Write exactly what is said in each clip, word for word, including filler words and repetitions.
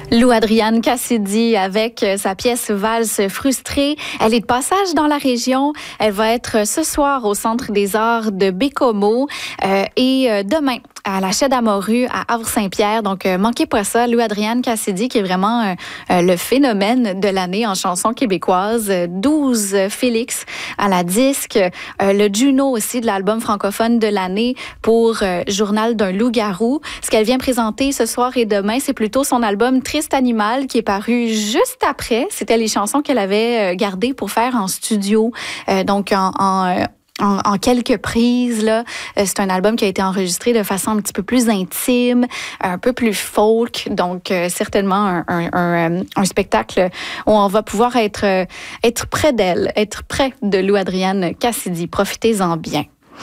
Lou Adrienne Cassidy avec sa pièce Valse frustrée. Elle est de passage dans la région. Elle va être ce soir au Centre des arts de Bécomo euh, et euh, demain à la Chaie d'Amorue à Havre-Saint-Pierre. Donc, euh, manquez pas ça. Lou Adrienne Cassidy qui est vraiment euh, euh, le phénomène de l'année en chanson québécoise. douze Félix à la disque. Euh, le Juno aussi de l'album francophone de l'année pour euh, Journal d'un loup-garou. Ce qu'elle vient présenter ce soir et demain, c'est plutôt son album Triste Animal qui est paru juste après. C'était les chansons qu'elle avait gardées pour faire en studio. Euh, donc, en... en En, en quelques prises, là. C'est un album qui a été enregistré de façon un petit peu plus intime, un peu plus folk. Donc, euh, certainement un, un, un, un spectacle où on va pouvoir être, être près d'elle, être près de Lou Adrienne Cassidy. Profitez-en bien.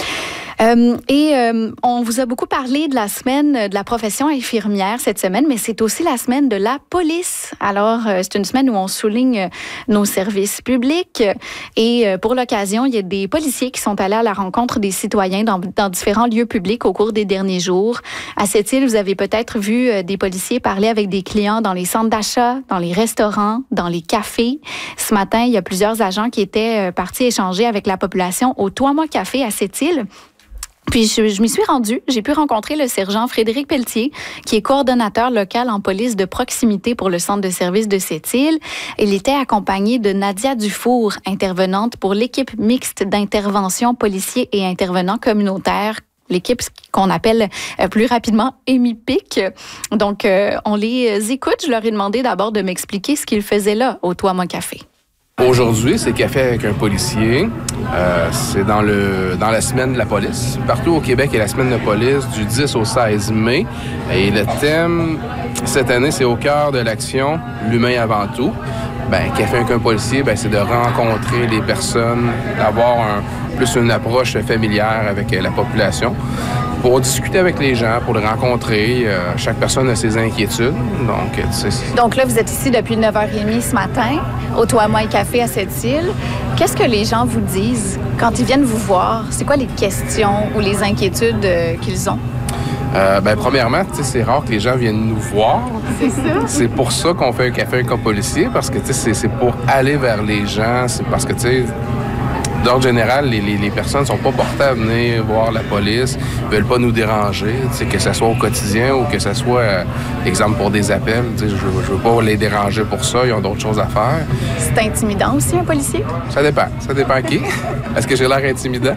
Euh, et euh, on vous a beaucoup parlé de la semaine de la profession infirmière cette semaine, mais c'est aussi la semaine de la police. Alors, euh, c'est une semaine où on souligne nos services publics. Et euh, pour l'occasion, il y a des policiers qui sont allés à la rencontre des citoyens dans, dans différents lieux publics au cours des derniers jours. À cette île, vous avez peut-être vu euh, des policiers parler avec des clients dans les centres d'achat, dans les restaurants, dans les cafés. Ce matin, il y a plusieurs agents qui étaient euh, partis échanger avec la population au Toi-moi Café à cette île. Puis, je, je m'y suis rendue. J'ai pu rencontrer le sergent Frédéric Pelletier, qui est coordonnateur local en police de proximité pour le centre de service de cette île. Il était accompagné de Nadia Dufour, intervenante pour l'équipe mixte d'intervention policiers et intervenants communautaires, l'équipe qu'on appelle plus rapidement EMIPIC. Donc, euh, on les écoute. Je leur ai demandé d'abord de m'expliquer ce qu'ils faisaient là au Toi-moi Café. Aujourd'hui, c'est Café avec un policier. Euh, c'est dans le dans la semaine de la police. Partout au Québec, il y a la semaine de police du dix au seize mai. Et le thème, cette année, c'est au cœur de l'action, l'humain avant tout. Ben, Café avec un policier, ben, c'est de rencontrer les personnes, d'avoir un, plus une approche familière avec la population, pour discuter avec les gens, pour les rencontrer. Euh, chaque personne a ses inquiétudes. Donc, tu sais, donc là, vous êtes ici depuis neuf heures trente ce matin, au Toi-moi Café à cette île. Qu'est-ce que les gens vous disent quand ils viennent vous voir? C'est quoi les questions ou les inquiétudes euh, qu'ils ont? Euh, ben, premièrement, c'est rare que les gens viennent nous voir. C'est ça. C'est pour ça qu'on fait un café avec un policier, parce que c'est pour aller vers les gens. C'est parce que, tu sais, d'ordre général, les, les, les personnes ne sont pas portées à venir voir la police, ne veulent pas nous déranger, que ce soit au quotidien ou que ce soit, euh, exemple, pour des appels. Je ne veux pas les déranger pour ça, ils ont d'autres choses à faire. C'est intimidant aussi, un policier? Ça dépend. Ça dépend qui. Est-ce que j'ai l'air intimidant?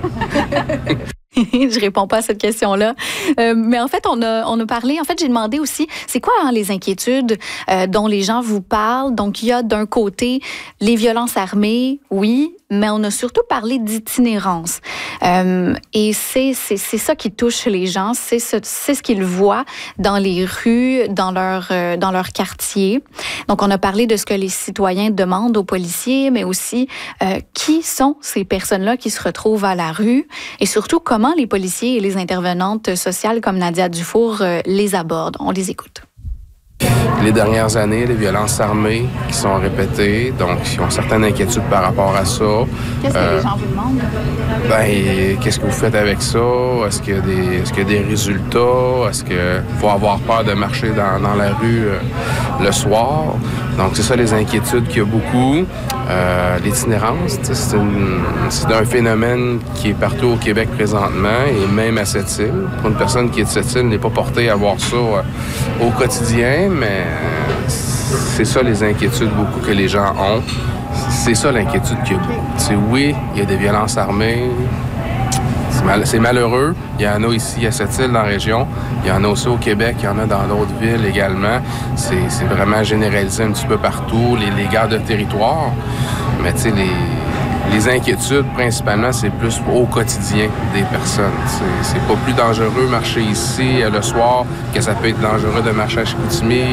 Je réponds pas à cette question-là. Euh, mais en fait, on a, on a parlé, en fait, j'ai demandé aussi, c'est quoi hein, les inquiétudes euh, dont les gens vous parlent? Donc, il y a d'un côté les violences armées, oui, mais on a surtout parlé d'itinérance. Euh, et c'est, c'est, c'est ça qui touche les gens, c'est ce, c'est ce qu'ils voient dans les rues, dans leur, euh, dans leur quartier. Donc, on a parlé de ce que les citoyens demandent aux policiers, mais aussi euh, qui sont ces personnes-là qui se retrouvent à la rue et surtout comment les policiers et les intervenantes sociales comme Nadia Dufour euh, les abordent. On les écoute. Les dernières années, les violences armées qui sont répétées, donc ils ont certaines inquiétudes par rapport à ça. Qu'est-ce que euh, les gens vous demandent? Ben, qu'est-ce que vous faites avec ça? Est-ce qu'il y a des, est-ce qu'il y a des résultats? Est-ce qu'il faut avoir peur de marcher dans, dans la rue euh, le soir? Donc, c'est ça les inquiétudes qu'il y a beaucoup. Euh, l'itinérance, c'est, une, c'est un phénomène qui est partout au Québec présentement et même à cette île. Pour une personne qui est de cette île, n'est pas portée à voir ça euh, au quotidien, mais c'est ça les inquiétudes beaucoup que les gens ont. C'est ça l'inquiétude qu'il y a beaucoup. C'est oui, il y a des violences armées. C'est, mal, c'est malheureux. Il y en a ici à cette île dans la région. Il y en a aussi au Québec. Il y en a dans d'autres villes également. C'est, c'est vraiment généralisé un petit peu partout. Les, les gardes de territoire. Mais tu sais, les, les inquiétudes, principalement, c'est plus au quotidien des personnes. C'est, c'est pas plus dangereux marcher ici le soir que ça peut être dangereux de marcher à Chicoutimi.